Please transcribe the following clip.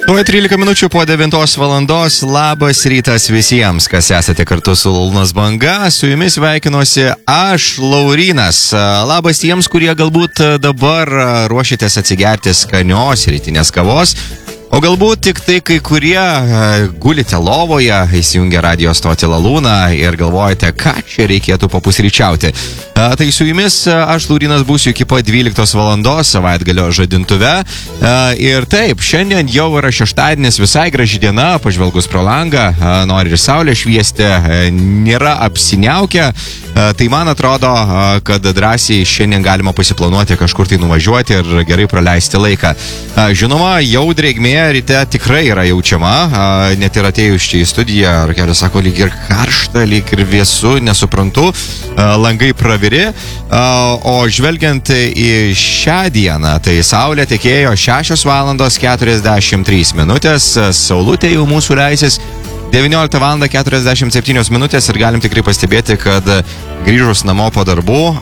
Tuoj 13 minučių po 9 valandos. Labas rytas visiems, kas esate kartu su Lunas Banga. Su jumis sveikinuosi aš, Laurynas. Labas tiems, kurie galbūt dabar ruošitės atsigerti skanios rytinės kavos. O galbūt tik tai kai kurie gulite lovoje, įsijungia radio stotį Lalūną ir galvojate, ką čia reikėtų papusryčiauti. Tai su jumis aš, Laurynas, būsiu iki pat 12 valandos savaitgalio žadintuve. Ir taip, šiandien jau yra šeštadienis, visai graži diena, pažvelgus pro langą, nori ir saulė šviesti, nėra apsiniaukę. Tai man atrodo, kad drąsiai šiandien galima pasiplanuoti kažkur tai nuvažiuoti ir gerai praleisti laiką. Žinoma, jau drėgmė ryte tikrai yra jaučiama, net ir atėjus čia į studiją, Rakelis sako, lyg ir karšta, lyg ir vėsu, nesuprantu, langai praviri, o žvelgiant į šią dieną, tai saulė tekėjo 6 valandos 43 minutės, saulutė jau mūsų leisis 19 val. 47 minutės ir galim tikrai pastebėti, kad grįžus namo po darbų,